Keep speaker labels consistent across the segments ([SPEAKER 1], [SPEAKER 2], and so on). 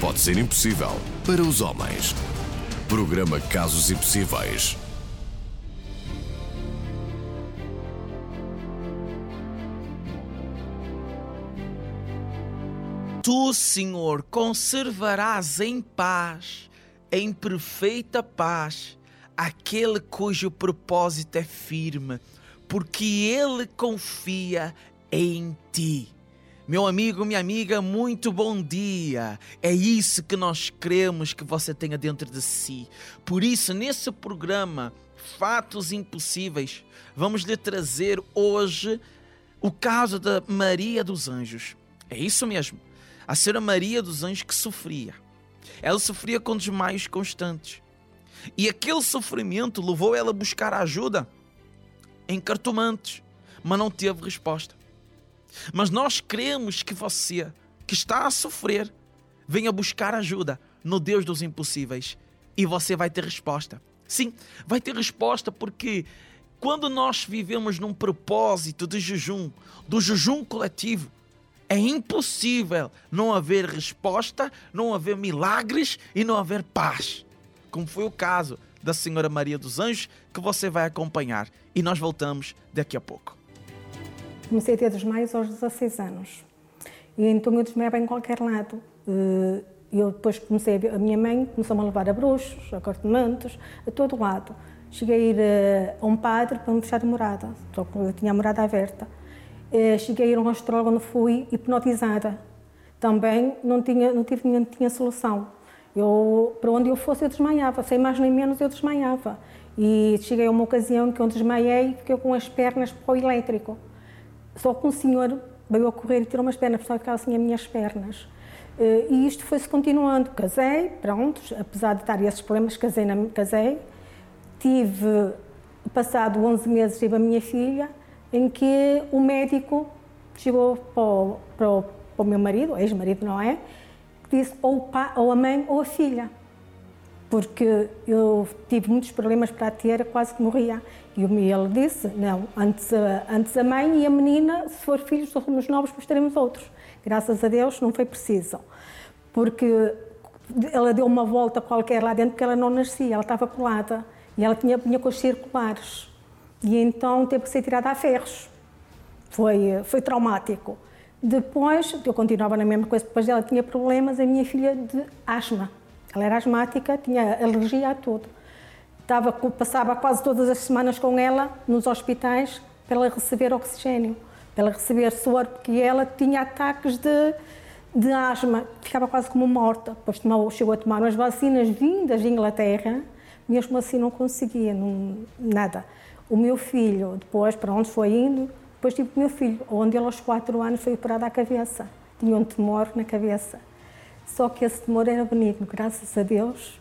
[SPEAKER 1] pode ser impossível para os homens. Programa Casos Impossíveis.
[SPEAKER 2] Tu, Senhor, conservarás em paz, em perfeita paz, aquele cujo propósito é firme, porque ele confia em ti. Meu amigo, minha amiga, muito bom dia. É isso que nós queremos que você tenha dentro de si. Por isso, nesse programa Fatos Impossíveis, vamos lhe trazer hoje o caso da Maria dos Anjos. É isso mesmo. A senhora Maria dos Anjos que sofria. Ela sofria com desmaios constantes. E aquele sofrimento levou ela a buscar ajuda em cartomantes, mas não teve resposta. Mas nós queremos que você, que está a sofrer, venha buscar ajuda no Deus dos impossíveis. E você vai ter resposta. Sim, vai ter resposta, porque quando nós vivemos num propósito de jejum, do jejum coletivo, é impossível não haver resposta, não haver milagres e não haver paz. Como foi o caso da senhora Maria dos Anjos, que você vai acompanhar. E nós voltamos daqui a pouco.
[SPEAKER 3] Comecei a ter desmaios aos 16 anos. E então eu desmaiava em qualquer lado. Eu depois comecei a ver, a minha mãe começou-me a levar a bruxos, a cortamentos, a todo lado. Cheguei a ir a um padre para me fechar a morada, só que eu tinha a morada aberta. Cheguei a ir a um astrólogo onde fui hipnotizada. Também não tinha solução. Para onde eu fosse eu desmaiava, sem mais nem menos eu desmaiava. E cheguei a uma ocasião que eu desmaiei e fiquei com as pernas para o elétrico. Só que um senhor veio a correr e tirou-me as pernas, porque ficava assim as minhas pernas. E isto foi-se continuando. Casei, pronto, apesar de estar esses problemas, casei. Tive, passado 11 meses, tive a minha filha, em que o médico chegou para o meu marido, ex-marido, não é? Que disse ou a mãe ou a filha. Porque eu tive muitos problemas para a ter, quase que morria. E ele disse, não, antes a mãe e a menina, se for filhos, somos novos, depois teremos outros. Graças a Deus não foi preciso. Porque ela deu uma volta qualquer lá dentro, porque ela não nascia, ela estava colada. E ela vinha com os circulares. E então teve que ser tirada a ferros. Foi traumático. Depois, eu continuava na mesma coisa, depois ela tinha problemas, a minha filha de asma. Ela era asmática, tinha alergia a tudo. Passava quase todas as semanas com ela nos hospitais para ela receber oxigênio, para ela receber soro, porque ela tinha ataques de asma, ficava quase como morta. Depois chegou a tomar umas vacinas vindas de Inglaterra, mesmo assim não conseguia, nada. O meu filho, depois, para onde foi indo, depois tive o meu filho, onde ele aos 4 anos foi operado à cabeça. Tinha um tumor na cabeça. Só que esse tumor era benigno, graças a Deus.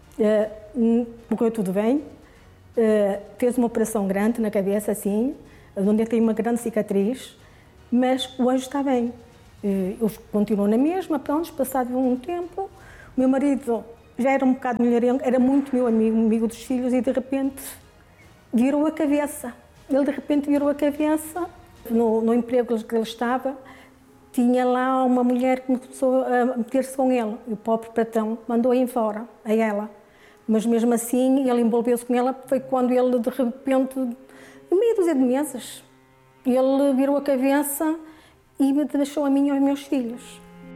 [SPEAKER 3] Morreu tudo bem. Fez uma operação grande na cabeça, assim, onde tem uma grande cicatriz, mas o anjo está bem. Eu continuo na mesma, pronto, passado um tempo, o meu marido já era um bocado mulherengo, era muito meu amigo dos filhos, e de repente virou a cabeça. Ele de repente virou a cabeça, no emprego que ele estava, tinha lá uma mulher que começou a meter-se com ele. E o pobre patrão mandou-a embora, a ela. Mas mesmo assim, ele envolveu-se com ela, foi quando ele de repente, em meia dúzia de meses, ele virou a cabeça e me deixou a mim e aos meus filhos.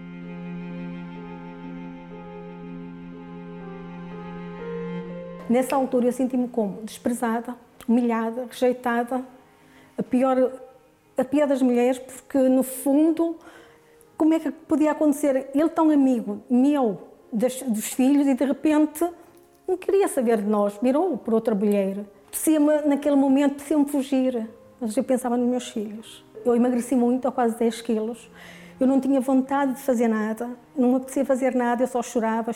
[SPEAKER 3] Nessa altura eu senti-me como desprezada, humilhada, rejeitada, a pior das mulheres, porque no fundo, como é que podia acontecer? Ele tão amigo meu, dos filhos, e de repente não queria saber de nós, virou por outra mulher. Naquele momento, precisava-me fugir, mas eu pensava nos meus filhos. Eu emagreci muito, a quase 10 quilos. Eu não tinha vontade de fazer nada, não me apetecia fazer nada, eu só chorava,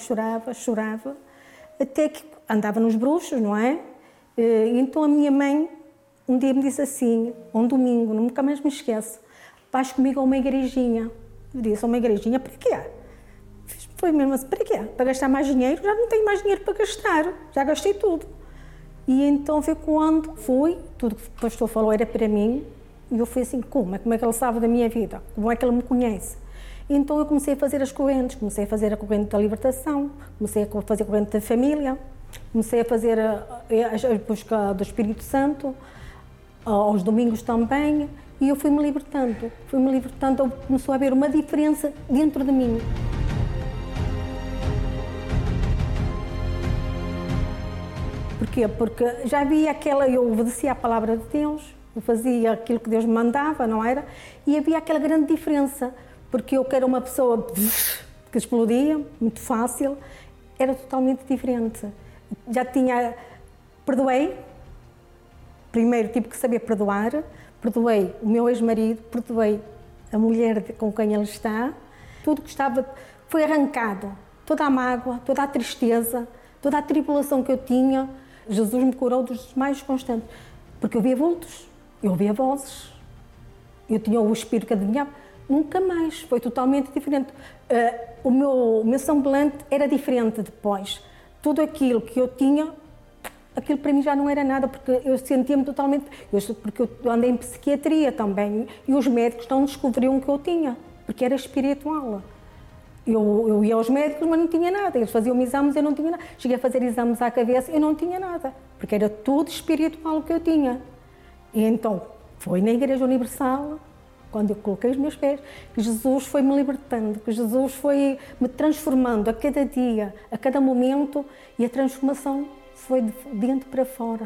[SPEAKER 3] até que andava nos bruxos, não é? E então a minha mãe um dia me disse assim, um domingo, nunca mais me esqueço, vais comigo a uma igrejinha. Eu disse, a uma igrejinha, para quê? Foi mesmo assim, para quê? Para gastar mais dinheiro? Já não tenho mais dinheiro para gastar, já gastei tudo. E então foi quando fui, tudo que o pastor falou era para mim, e eu fui assim, como é que ele sabe da minha vida? Como é que ele me conhece? Então eu comecei a fazer as correntes, comecei a fazer a corrente da libertação, comecei a fazer a corrente da família, comecei a fazer a busca do Espírito Santo, aos domingos também, e eu fui-me libertando, começou a haver uma diferença dentro de mim. Porquê? Porque já havia eu obedecia à palavra de Deus, eu fazia aquilo que Deus me mandava, não era? E havia aquela grande diferença, porque eu que era uma pessoa que explodia, muito fácil, era totalmente diferente. Já perdoei, primeiro tive que saber perdoar, perdoei o meu ex-marido, perdoei a mulher com quem ele está, tudo que estava foi arrancado, toda a mágoa, toda a tristeza, toda a tribulação que eu tinha, Jesus me curou dos mais constantes, porque eu via vultos, eu ouvia vozes, eu tinha o espírito que adivinhava, nunca mais, foi totalmente diferente. O meu semblante era diferente depois, tudo aquilo que eu tinha, aquilo para mim já não era nada, porque eu sentia-me totalmente, porque eu andei em psiquiatria também, e os médicos não descobriam o que eu tinha, porque era espiritual. Eu ia aos médicos, mas não tinha nada. Eles faziam exames, eu não tinha nada. Cheguei a fazer exames à cabeça, eu não tinha nada, porque era tudo espiritual o que eu tinha. E então, foi na Igreja Universal, quando eu coloquei os meus pés, que Jesus foi me libertando, que Jesus foi me transformando a cada dia, a cada momento, e a transformação foi de dentro para fora.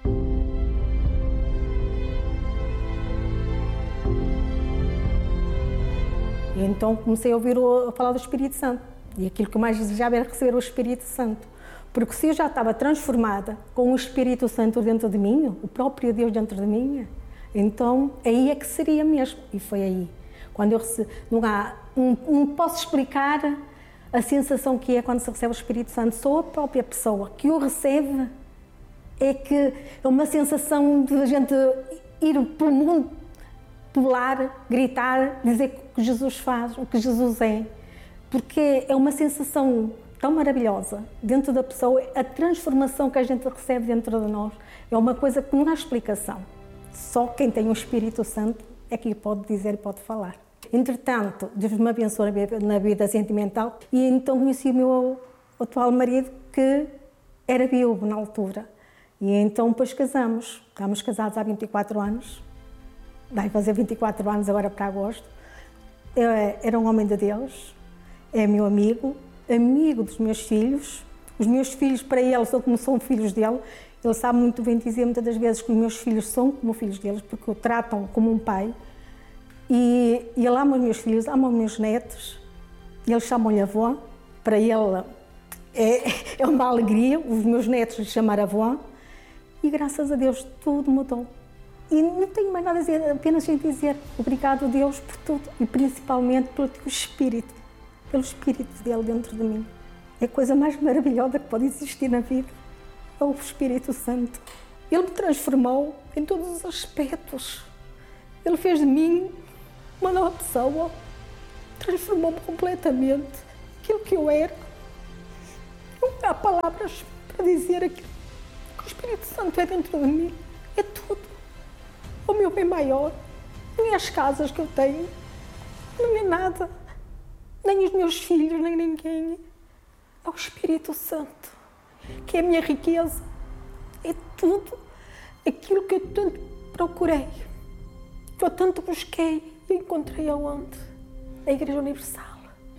[SPEAKER 3] E então comecei a ouvir a falar do Espírito Santo. E aquilo que eu mais desejava era receber o Espírito Santo. Porque se eu já estava transformada com o Espírito Santo dentro de mim, o próprio Deus dentro de mim, então aí é que seria mesmo. E foi aí. Quando eu recebi, não posso explicar a sensação que é quando se recebe o Espírito Santo. Só a própria pessoa que o recebe é que é uma sensação de a gente ir pelo mundo, pular, gritar, dizer o que Jesus faz, o que Jesus é. Porque é uma sensação tão maravilhosa dentro da pessoa, a transformação que a gente recebe dentro de nós é uma coisa que não há explicação. Só quem tem o Espírito Santo é que pode dizer e pode falar. Entretanto, Deus me abençoou na vida sentimental e então conheci o meu atual marido, que era viúvo na altura. E então depois casamos. Estamos casados há 24 anos. Vai fazer 24 anos agora para agosto. Era um homem de Deus, é meu amigo dos meus filhos. Os meus filhos, para ele, são como são filhos dele. Ele sabe muito bem dizer muitas das vezes que os meus filhos são como filhos deles, porque o tratam como um pai. E ele ama os meus filhos, ama os meus netos. Eles chamam-lhe avó. Para ele é uma alegria os meus netos lhe chamar avó. E graças a Deus tudo mudou. E não tenho mais nada a dizer, apenas dizer obrigado, Deus, por tudo. E principalmente pelo teu Espírito, pelo Espírito dele dentro de mim. É a coisa mais maravilhosa que pode existir na vida. É o Espírito Santo. Ele me transformou em todos os aspectos. Ele fez de mim uma nova pessoa. Transformou-me completamente. Aquilo que eu era. Não há palavras para dizer aquilo que o Espírito Santo é dentro de mim. É tudo. O meu bem maior, nem as casas que eu tenho, não é nada, nem os meus filhos, nem ninguém. É o Espírito Santo, que é a minha riqueza, é tudo aquilo que eu tanto procurei, que eu tanto busquei e encontrei aonde? Na Igreja Universal.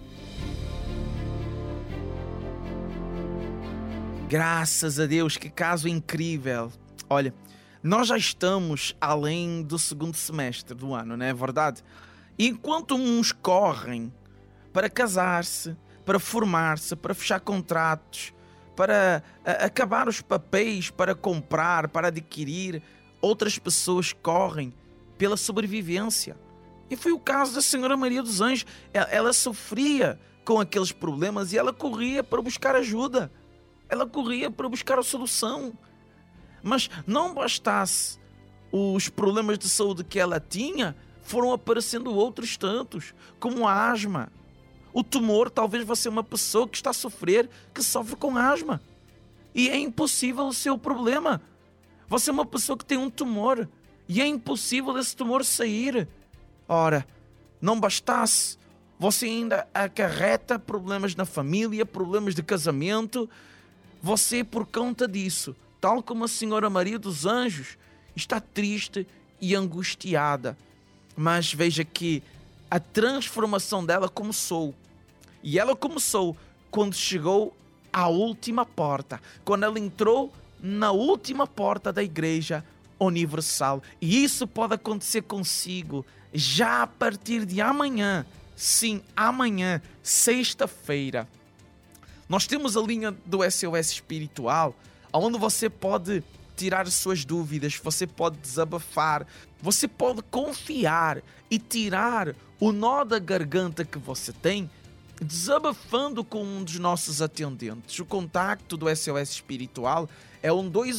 [SPEAKER 2] Graças a Deus, que caso incrível. Olha, nós já estamos além do segundo semestre do ano, não é verdade? E enquanto uns correm para casar-se, para formar-se, para fechar contratos, para acabar os papéis, para comprar, para adquirir, outras pessoas correm pela sobrevivência. E foi o caso da Senhora Maria dos Anjos. Ela sofria com aqueles problemas e ela corria para buscar ajuda. Ela corria para buscar a solução. Mas não bastasse os problemas de saúde que ela tinha, foram aparecendo outros tantos, como a asma. O tumor, talvez você é uma pessoa que está a sofrer, que sofre com asma. E é impossível o seu problema. Você é uma pessoa que tem um tumor e é impossível esse tumor sair. Ora, não bastasse você ainda acarreta problemas na família, problemas de casamento. Você, por conta disso, tal como a Senhora Maria dos Anjos, está triste e angustiada. Mas veja que a transformação dela começou. E ela começou quando chegou à última porta, quando ela entrou na última porta da Igreja Universal. E isso pode acontecer consigo já a partir de amanhã. Sim, amanhã, sexta-feira. Nós temos a linha do SOS Espiritual, onde você pode tirar as suas dúvidas, você pode desabafar, você pode confiar e tirar o nó da garganta que você tem, desabafando com um dos nossos atendentes. O contacto do SOS Espiritual é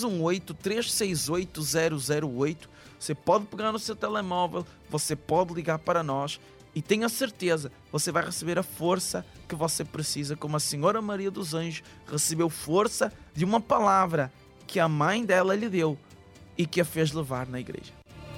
[SPEAKER 2] 1218-368-008. Você pode pegar no seu telemóvel, você pode ligar para nós e tenha certeza, você vai receber a força que você precisa, como a Senhora Maria dos Anjos recebeu força de uma palavra que a mãe dela lhe deu e que a fez levar na igreja.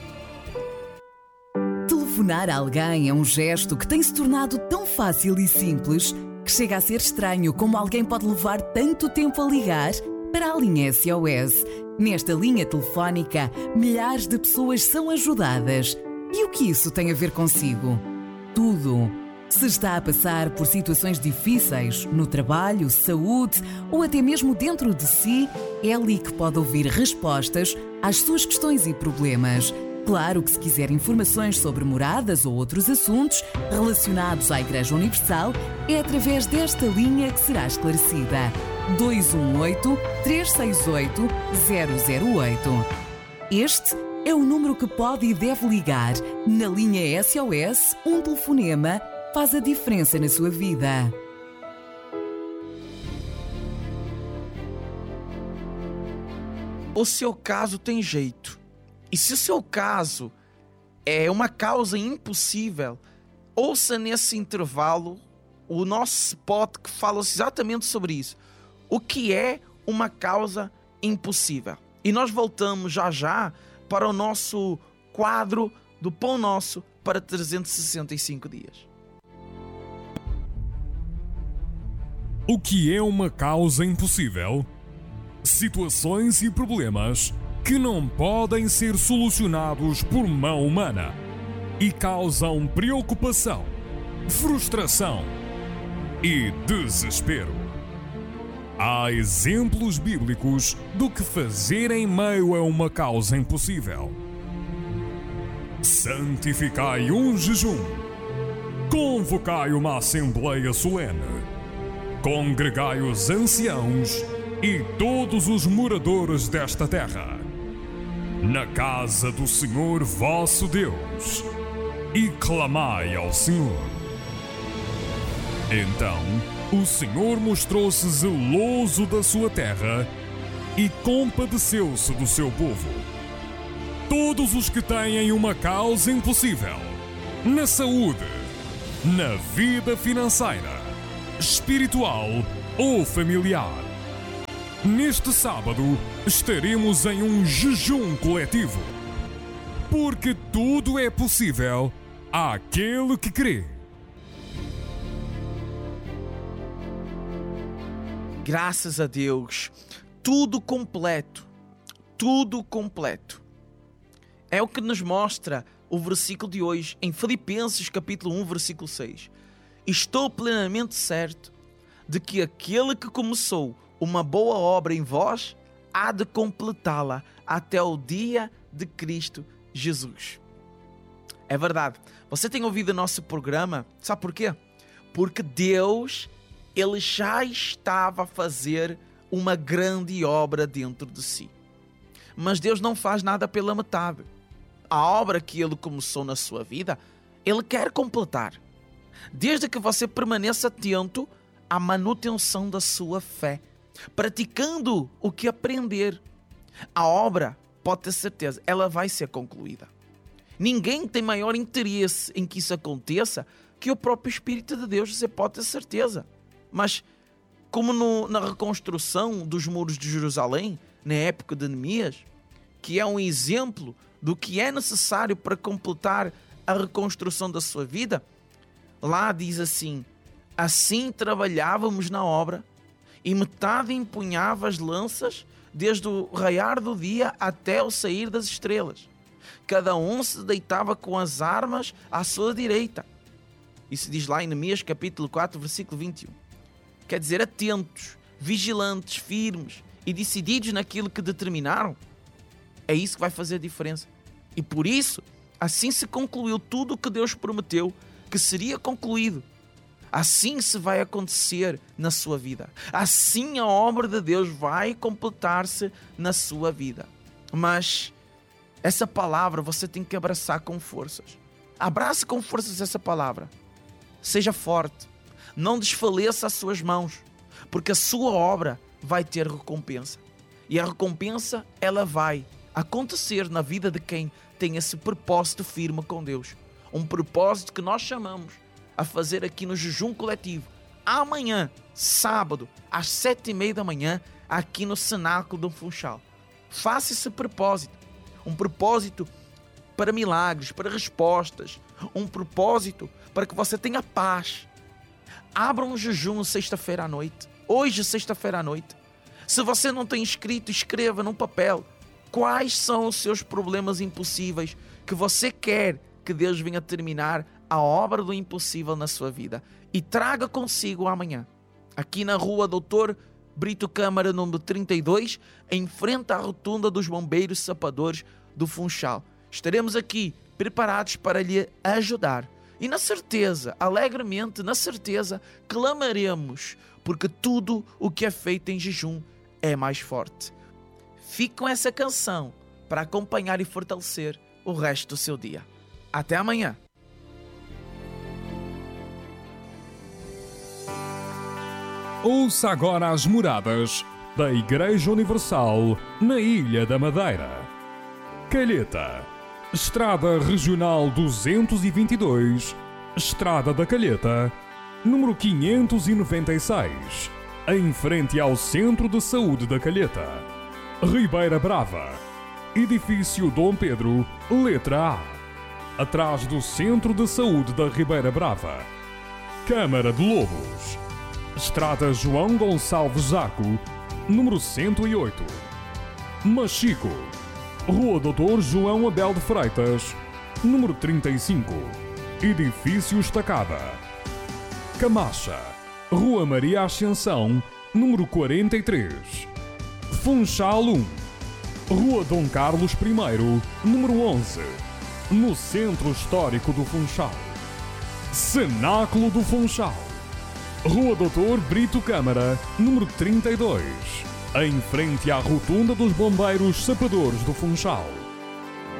[SPEAKER 4] Telefonar a alguém é um gesto que tem se tornado tão fácil e simples que chega a ser estranho como alguém pode levar tanto tempo a ligar para a linha SOS. Nesta linha telefónica, milhares de pessoas são ajudadas. E o que isso tem a ver consigo? Tudo. Se está a passar por situações difíceis no trabalho, saúde ou até mesmo dentro de si, é ali que pode ouvir respostas às suas questões e problemas. Claro que se quiser informações sobre moradas ou outros assuntos relacionados à Igreja Universal, é através desta linha que será esclarecida. 218-368-008. Este é o número que pode e deve ligar. Na linha SOS, um telefonema faz a diferença na sua vida.
[SPEAKER 2] O seu caso tem jeito. E se o seu caso é uma causa impossível, ouça nesse intervalo o nosso spot que fala exatamente sobre isso. O que é uma causa impossível? E nós voltamos já para o nosso quadro do Pão Nosso para 365 dias.
[SPEAKER 5] O que é uma causa impossível? Situações e problemas que não podem ser solucionados por mão humana e causam preocupação, frustração e desespero. Há exemplos bíblicos do que fazer em meio a uma causa impossível. Santificai um jejum. Convocai uma assembleia solene. Congregai os anciãos e todos os moradores desta terra na casa do Senhor vosso Deus e clamai ao Senhor. Então o Senhor mostrou-se zeloso da sua terra e compadeceu-se do seu povo. Todos os que têm uma causa impossível, na saúde, na vida financeira, espiritual ou familiar, neste sábado estaremos em um jejum coletivo, porque tudo é possível àquele que crê.
[SPEAKER 2] Graças a Deus, tudo completo, tudo completo. É o que nos mostra o versículo de hoje, em Filipenses capítulo 1, versículo 6. Estou plenamente certo de que aquele que começou uma boa obra em vós, há de completá-la até o dia de Cristo Jesus. É verdade. Você tem ouvido o nosso programa? Sabe porquê? Porque Deus, Ele já estava a fazer uma grande obra dentro de si. Mas Deus não faz nada pela metade. A obra que Ele começou na sua vida, Ele quer completar. Desde que você permaneça atento à manutenção da sua fé, praticando o que aprender, a obra, pode ter certeza, ela vai ser concluída. Ninguém tem maior interesse em que isso aconteça que o próprio Espírito de Deus, você pode ter certeza. Mas, como na reconstrução dos muros de Jerusalém, na época de Neemias, que é um exemplo do que é necessário para completar a reconstrução da sua vida, Lá diz assim: assim trabalhávamos na obra, e metade empunhava as lanças desde o raiar do dia até o sair das estrelas. Cada um se deitava com as armas à sua direita. Isso diz lá em Neemias capítulo 4, versículo 21. Quer dizer, atentos, vigilantes, firmes e decididos naquilo que determinaram. É isso que vai fazer a diferença. E por isso, assim se concluiu tudo o que Deus prometeu que seria concluído. Assim se vai acontecer na sua vida. Assim a obra de Deus vai completar-se na sua vida. Mas essa palavra você tem que abraçar com forças. Abrace com forças essa palavra. Seja forte. Não desfaleça as suas mãos, porque a sua obra vai ter recompensa. E a recompensa, ela vai acontecer na vida de quem tem esse propósito firme com Deus. Um propósito que nós chamamos a fazer aqui no jejum coletivo. Amanhã, sábado, às 7h30 da manhã, aqui no Cenáculo do Funchal. Faça esse propósito. Um propósito para milagres, para respostas. Um propósito para que você tenha paz. Abra um jejum sexta-feira à noite. Hoje, sexta-feira à noite. Se você não tem escrito, escreva num papel quais são os seus problemas impossíveis que você quer que Deus venha terminar a obra do impossível na sua vida. E traga consigo amanhã. Aqui na rua Doutor Brito Câmara, número 32, em frente à rotunda dos bombeiros sapadores do Funchal. Estaremos aqui preparados para lhe ajudar. E na certeza, alegremente, na certeza, clamaremos, porque tudo o que é feito em jejum é mais forte. Fique com essa canção para acompanhar e fortalecer o resto do seu dia. Até amanhã.
[SPEAKER 5] Ouça agora as moradas da Igreja Universal na Ilha da Madeira. Calheta, Estrada Regional 222, Estrada da Calheta, número 596, em frente ao Centro de Saúde da Calheta. Ribeira Brava, Edifício Dom Pedro, letra A, atrás do Centro de Saúde da Ribeira Brava. Câmara de Lobos, Estrada João Gonçalves Zaco, número 108. Machico, Rua Doutor João Abel de Freitas, número 35, Edifício Estacada. Camacha, Rua Maria Ascensão, número 43. Funchal 1, Rua Dom Carlos I, número 11, no Centro Histórico do Funchal. Cenáculo do Funchal, Rua Doutor Brito Câmara, número 32, em frente à rotunda dos bombeiros sapadores do Funchal.